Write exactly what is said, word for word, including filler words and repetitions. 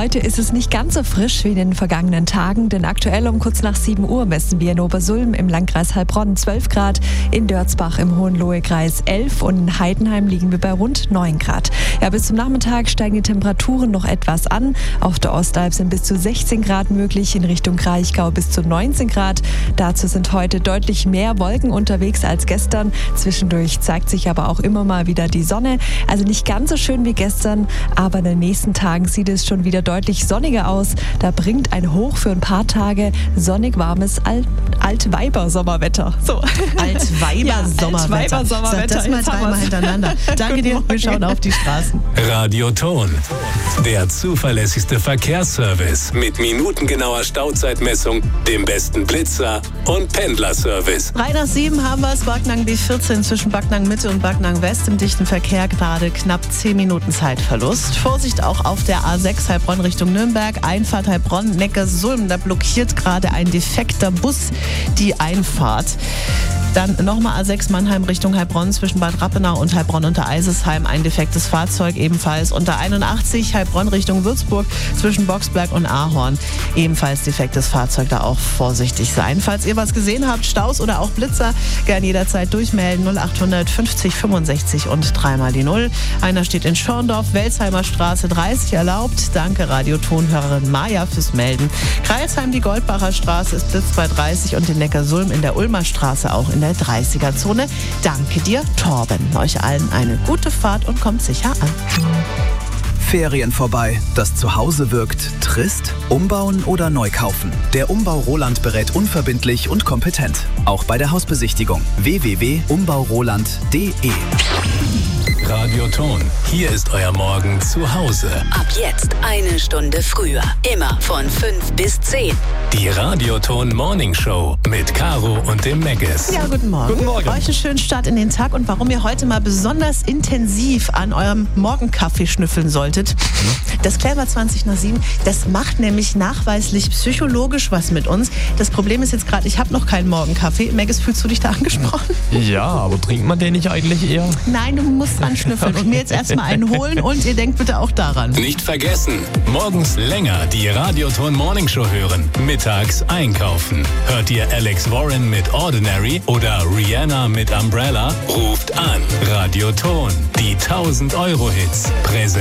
Heute ist es nicht ganz so frisch wie in den vergangenen Tagen, denn aktuell um kurz nach sieben Uhr messen wir in Obersulm im Landkreis Heilbronn zwölf Grad, in Dörzbach im Hohenlohe-Kreis elf und in Heidenheim liegen wir bei rund neun Grad. Ja, bis zum Nachmittag steigen die Temperaturen noch etwas an. Auf der Ostalb sind bis zu sechzehn Grad möglich, in Richtung Kraichgau bis zu neunzehn Grad. Dazu sind heute deutlich mehr Wolken unterwegs als gestern. Zwischendurch zeigt sich aber auch immer mal wieder die Sonne. Also nicht ganz so schön wie gestern, aber in den nächsten Tagen sieht es schon wieder deutlich sonniger aus. Da bringt ein Hoch für ein paar Tage sonnig warmes Alt- Altweiber-Sommerwetter. So. Altweiber-Sommerwetter. Ja, Sag das mal dreimal hintereinander. Danke dir, wir schauen auf die Straßen. Radioton, der zuverlässigste Verkehrsservice mit minutengenauer Stauzeitmessung, dem besten Blitzer und Pendlerservice. Drei nach sieben haben wir es, Backnang B vierzehn zwischen Backnang Mitte und Backnang West im dichten Verkehr, gerade knapp zehn Minuten Zeitverlust. Vorsicht auch auf der A sechs Heilbronn Richtung Nürnberg, Einfahrt Heilbronn, Neckarsulm, da blockiert gerade ein defekter Bus die Einfahrt. Dann nochmal A sechs Mannheim Richtung Heilbronn zwischen Bad Rappenau und Heilbronn unter Eisesheim. Ein defektes Fahrzeug ebenfalls. Unter einundachtzig Heilbronn Richtung Würzburg zwischen Boxberg und Ahorn. Ebenfalls defektes Fahrzeug, da auch vorsichtig sein. Falls ihr was gesehen habt, Staus oder auch Blitzer, gern jederzeit durchmelden. null achthundert fünfzig fünfundsechzig und dreimal die Null. Einer steht in Schorndorf, Welsheimer Straße dreißig erlaubt. Danke Radiotonhörerin Maja fürs Melden. Kreilsheim, die Goldbacher Straße ist Blitz bei dreißig und in Neckarsulm in der Ulmer Straße auch in der dreißiger-Zone. Danke dir, Torben. Euch allen eine gute Fahrt und kommt sicher an. Ferien vorbei, das Zuhause wirkt trist? Umbauen oder neu kaufen? Der Umbau Roland berät unverbindlich und kompetent. Auch bei der Hausbesichtigung. w w w punkt umbau roland punkt d e Radioton, hier ist euer Morgen zu Hause. Ab jetzt eine Stunde früher. Immer von fünf bis zehn. Die Radioton Morning Show mit Caro und dem Meggis. Ja, guten Morgen. Guten Morgen. Euch einen schönen Start in den Tag und warum ihr heute mal besonders intensiv an eurem Morgenkaffee schnüffeln solltet, das klären wir zwanzig nach sieben. Das macht nämlich nachweislich psychologisch was mit uns. Das Problem ist jetzt gerade, ich habe noch keinen Morgenkaffee. Meggis, fühlst du dich da angesprochen? Ja, aber trinkt man den nicht eigentlich eher? Nein, du musst dran schnüffeln und mir jetzt erstmal einen holen und ihr denkt bitte auch daran. Nicht vergessen, morgens länger die Radioton Morning Show hören. Mittags einkaufen. Hört ihr Alex Warren mit Ordinary oder Rihanna mit Umbrella? Ruft an. Radioton, die tausend Euro Hits. Präsent